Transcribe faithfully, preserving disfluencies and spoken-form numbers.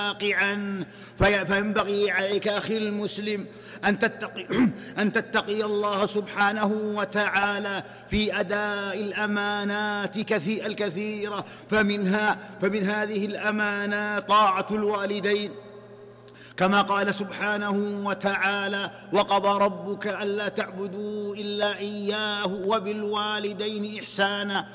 واقعا. فينبغي عليك أخي المسلم أن تتقي, أن تتقي الله سبحانه وتعالى في أداء الأمانات الكثيرة، فمنها فمن هذه الأمانات طاعة الوالدين، كما قال سبحانه وتعالى: وقضى ربك ألا تعبدوا إلا إياه وبالوالدين إحسانا